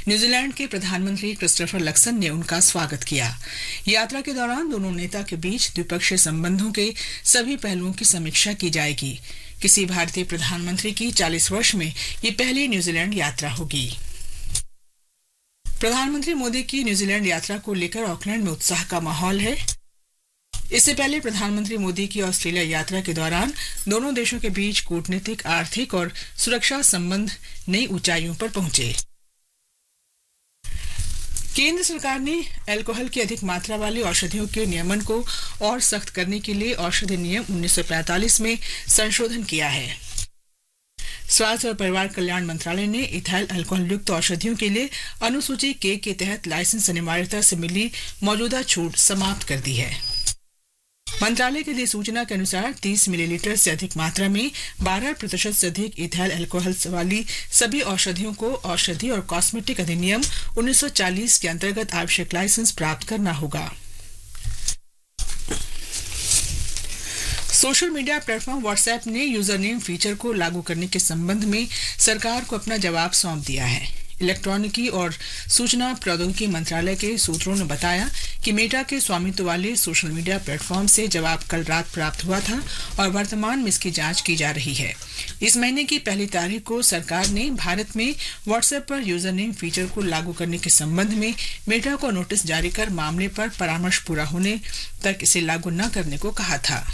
New Zealand के प्रधानमंत्री Christopher Luxon ने उनका स्वागत किया। यात्रा के दौरान दोनों नेता के बीच द्विपक्षीय संबंधों के सभी पहलुओं की समीक्षा की जाएगी। किसी भारतीय प्रधानमंत्री की 40 वर्ष में ये पहली न्यूजीलैंड यात्रा होगी। प्रधानमंत्री मोदी की न्यूजीलैंड यात्रा को लेकर ऑकलैंड में उत्साह का माहौल है। इससे पहले प्रधानमंत्री मोदी की ऑस्ट्रेलिया यात्रा के दौरान दोनों देशों के बीच कूटनीतिक, आर्थिक और सुरक्षा संबंध नई ऊंचाइयों पर पहुंचे। केंद्र सरकार ने अल्कोहल की अधिक मात्रा वाली औषधियों के नियमन को और सख्त करने के लिए औषधि नियम 1945 में संशोधन किया है। स्वास्थ्य और परिवार कल्याण मंत्रालय ने इथाइल अल्कोहल युक्त औषधियों के लिए अनुसूची के तहत लाइसेंस अनिवार्यता से मिली मौजूदा छूट समाप्त कर दी है। मंत्रालय की अधिसूचना के अनुसार 30 मिलीलीटर से अधिक मात्रा में 12% से अधिक इथाइल अल्कोहल वाली सभी औषधियों को औषधि और कॉस्मेटिक अधिनियम 1940 के अंतर्गत आवश्यक लाइसेंस प्राप्त करना होगा। सोशल मीडिया प्लेटफॉर्म व्हाट्सएप ने यूजर नेम फीचर को लागू करने के संबंध में सरकार को अपना जवाब सौंप दिया है। इलेक्ट्रॉनिकी और सूचना प्रौद्योगिकी मंत्रालय के सूत्रों ने बताया कि मेटा के स्वामित्व वाले सोशल मीडिया प्लेटफॉर्म से जवाब कल रात प्राप्त हुआ था और वर्तमान में इसकी जांच की जा रही है। इस महीने की 1 तारीख को सरकार ने भारत में व्हाट्सएप पर यूजर नेम फीचर को लागू करने के संबंध में मेटा को नोटिस जारी कर मामले पर परामर्श पूरा होने तक इसे लागू न करने को कहा था।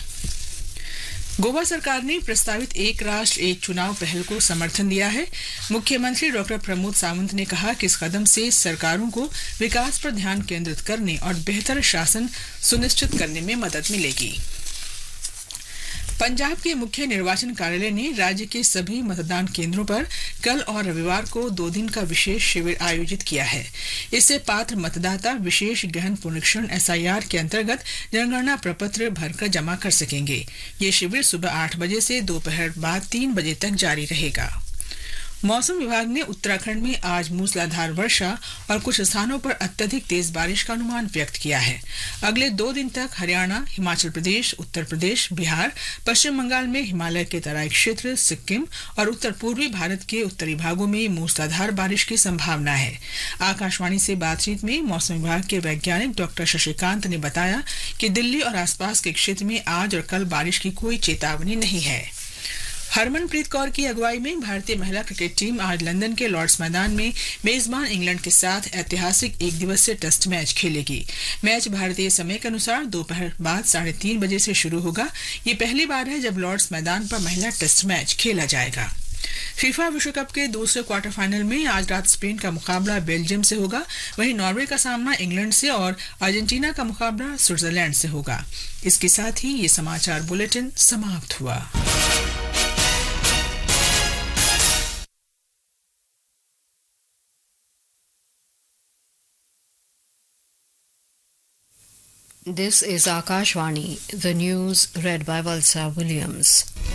गोवा सरकार ने प्रस्तावित एक राष्ट्र एक चुनाव पहल को समर्थन दिया है। मुख्यमंत्री डॉक्टर प्रमोद सावंत ने कहा कि इस कदम से सरकारों को विकास पर ध्यान केंद्रित करने और बेहतर शासन सुनिश्चित करने में मदद मिलेगी। पंजाब के मुख्य निर्वाचन कार्यालय ने राज्य के सभी मतदान केंद्रों पर कल और रविवार को 2 दिन का विशेष शिविर आयोजित किया है। इससे पात्र मतदाता विशेष गहन पुनरीक्षण SIR के अंतर्गत जनगणना प्रपत्र भरकर जमा कर सकेंगे। ये शिविर सुबह 8 बजे से दोपहर बाद 3 बजे तक जारी रहेगा। मौसम विभाग ने उत्तराखंड में आज मूसलाधार वर्षा और कुछ स्थानों पर अत्यधिक तेज बारिश का अनुमान व्यक्त किया है। अगले 2 दिन तक हरियाणा, हिमाचल प्रदेश, उत्तर प्रदेश, बिहार, पश्चिम बंगाल में हिमालय के तराई क्षेत्र, सिक्किम और उत्तर पूर्वी भारत के उत्तरी भागों में मूसलाधार बारिश की संभावना है। आकाशवाणी से बातचीत में मौसम विभाग के वैज्ञानिक डॉक्टर शशिकांत ने बताया कि दिल्ली और आसपास के क्षेत्र में आज और कल बारिश की कोई चेतावनी नहीं है। हरमनप्रीत कौर की अगुवाई में भारतीय महिला क्रिकेट टीम आज लंदन के लॉर्ड्स मैदान में मेजबान इंग्लैंड के साथ ऐतिहासिक 1 दिवसीय टेस्ट मैच खेलेगी। मैच भारतीय समय के अनुसार दोपहर बाद 3:30 बजे से शुरू होगा। ये पहली बार है जब लॉर्ड्स मैदान पर महिला टेस्ट मैच खेला जाएगा। फीफा विश्व कप के दूसरे क्वार्टर फाइनल में आज रात स्पेन का मुकाबला बेल्जियम से होगा। वहीं नॉर्वे का सामना इंग्लैंड से और अर्जेंटीना का मुकाबला स्विट्जरलैंड से होगा। इसके साथ ही ये समाचार बुलेटिन समाप्त हुआ। This is Akashvani, the news read by Valsa Williams.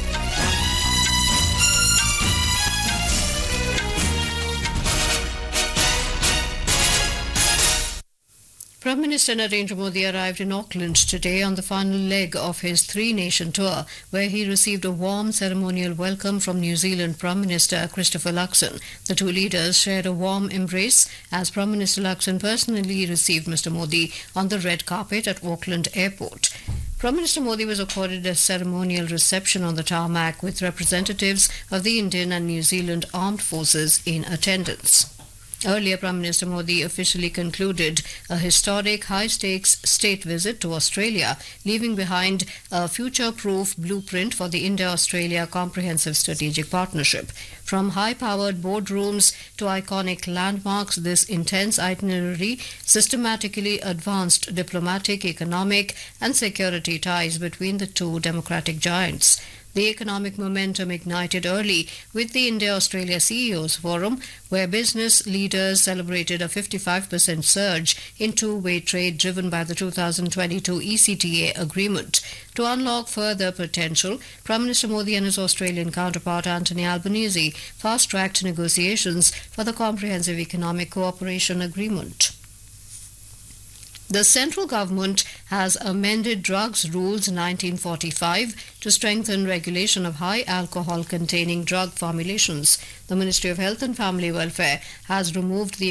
Prime Minister Narendra Modi arrived in Auckland today on the final leg of his 3-nation tour, where he received a warm ceremonial welcome from New Zealand Prime Minister Christopher Luxon. The two leaders shared a warm embrace as Prime Minister Luxon personally received Mr. Modi on the red carpet at Auckland Airport. Prime Minister Modi was accorded a ceremonial reception on the tarmac with representatives of the Indian and New Zealand armed forces in attendance. Earlier, Prime Minister Modi officially concluded a historic high-stakes state visit to Australia, leaving behind a future-proof blueprint for the India-Australia Comprehensive Strategic Partnership. From high-powered boardrooms to iconic landmarks, this intense itinerary systematically advanced diplomatic, economic and security ties between the two democratic giants. The economic momentum ignited early with the India-Australia CEOs Forum, where business leaders celebrated a 55% surge in two-way trade driven by the 2022 ECTA agreement. To unlock further potential, Prime Minister Modi and his Australian counterpart Anthony Albanese fast-tracked negotiations for the Comprehensive Economic Cooperation Agreement. The central government has amended Drugs Rules 1945 to strengthen regulation of high alcohol containing drug formulations. The Ministry of Health and Family Welfare has removed the